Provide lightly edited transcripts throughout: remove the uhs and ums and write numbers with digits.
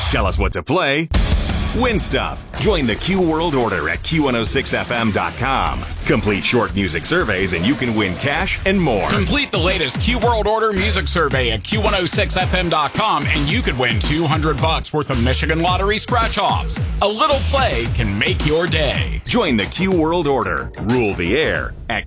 Tell us what to play. Win stuff. Join the Q World Order at Q106FM.com. Complete short music surveys and you can win cash and more. Complete the latest Q World Order music survey at Q106FM.com and you could win $200 worth of Michigan Lottery scratch-offs. A little play can make your day. Join the Q World Order. Rule the air at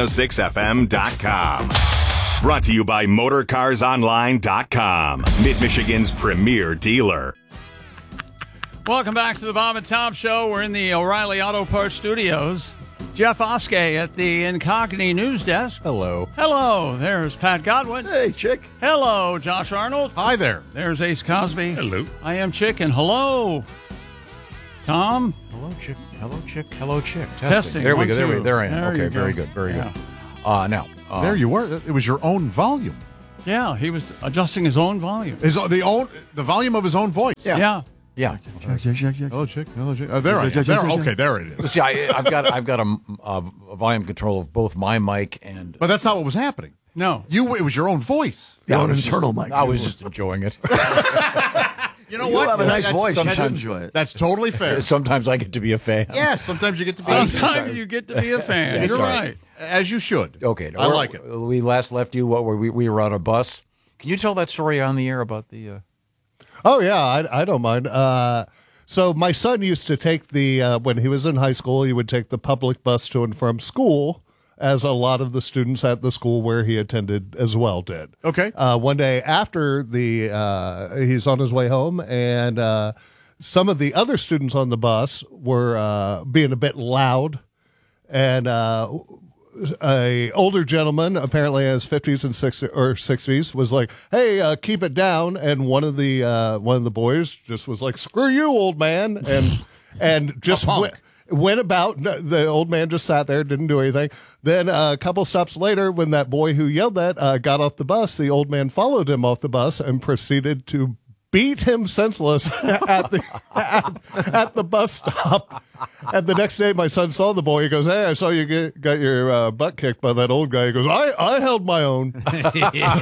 Q106FM.com. Brought to you by MotorCarsOnline.com, Mid-Michigan's premier dealer. Welcome back to the Bob and Tom Show. We're in the O'Reilly Auto Parts Studios. Jeff Oskey at the Incogni News Desk. Hello. Hello. There's Pat Godwin. Hey, Chick. Hello, Josh Arnold. Hi there. There's Ace Cosby. Hello. I am Chick, and hello, Tom. Hello, Chick. Hello, Chick. Hello, Chick. Testing. There we One, go. two. There I am. There Okay, you go. very good. Very Yeah. good. Now. There you were. It was your own volume. Yeah, he was adjusting his own volume. The volume of his own voice. Yeah. Yeah. Hello, Chick. Hello, Chick. There I am. There. Okay, there it is. See, I've got a volume control of both my mic and. But that's not what was happening. No. It was your own voice. Your own internal mic. I was just enjoying it. You know You what? have a nice voice. You should Sometimes- enjoy it. That's totally fair. Sometimes I get to be a fan. Yeah, sometimes you get to be. Sometimes you get to be a fan. That's You're right. right. As you should. Okay. I like it. We last left you. What were we were on a bus? Can you tell that story on the air about the? Oh, yeah, I don't mind. So my son used to take when he was in high school, he would take the public bus to and from school, as a lot of the students at the school where he attended as well did. Okay. One day after he's on his way home, and some of the other students on the bus were being a bit loud, and a older gentleman, apparently in his 50s and 60s, was like, "Hey, keep it down." And one of the boys just was like, "Screw you, old man," and just went about. The old man just sat there, didn't do anything. Then a couple stops later, when that boy who yelled that got off the bus, the old man followed him off the bus and proceeded to beat him senseless at the bus stop. And the next day, my son saw the boy. He goes, "Hey, I saw you got your butt kicked by that old guy." He goes, I held my own. But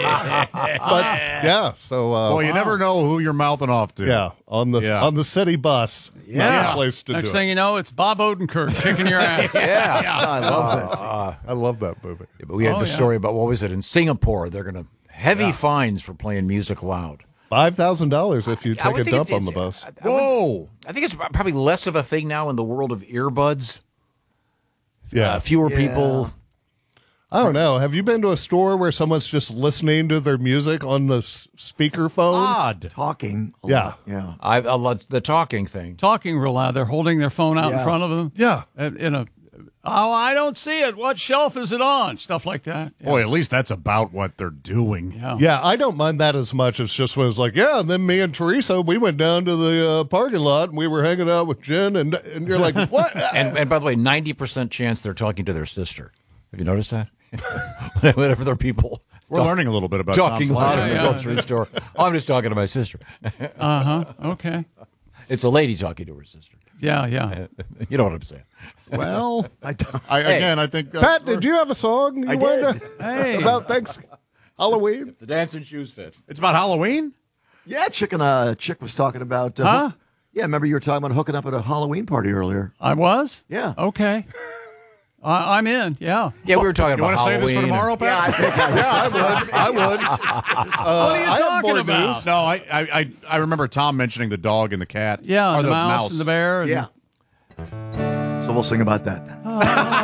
yeah, so Well, you never know who you're mouthing off to. yeah, on the city bus. Not a place to Next do thing it. you know, it's Bob Odenkirk kicking your ass. I love this. I love that movie. Yeah, but we had the story about what was it in Singapore? They're going to heavy fines for playing music loud. $5,000 if you I take would a think dump it's- on the bus. Whoa. I think it's probably less of a thing now in the world of earbuds. Yeah. Fewer people. I don't know. Have you been to a store where someone's just listening to their music on the speakerphone? Odd. Talking. a Yeah. lot. Yeah. I love the talking thing. Talking real loud. They're holding their phone out in Yeah. front of them. Yeah. I don't see it. What shelf is it on? Stuff like that. Yeah. Boy, at least that's about what they're doing. Yeah. Yeah, I don't mind that as much. It's just when it's like, yeah, and then me and Teresa, we went down to the parking lot and we were hanging out with Jen, and you're like, what? And by the way, 90% chance they're talking to their sister. Have you noticed that? Whenever there are people We're learning a little bit about talking Tom's loud life. in the grocery store. Oh, I'm just talking to my sister. Okay. It's a lady talking to her sister. Yeah, yeah. You know what I'm saying. Well, I don't- I think. Pat, did you have a song you wanted to- Hey. about Halloween? The dancing shoes fit. It's about Halloween? yeah, Chick was talking about. Huh? Yeah, remember you were talking about hooking up at a Halloween party earlier. I was? Yeah. Okay. I'm in, yeah. Yeah, we were talking You about want to say Halloween. this for tomorrow, Pat? I would. What are you I have talking more about? news. No, I remember Tom mentioning the dog and the cat. Yeah, Or the mouse and the bear. And Yeah. So we'll sing about that then.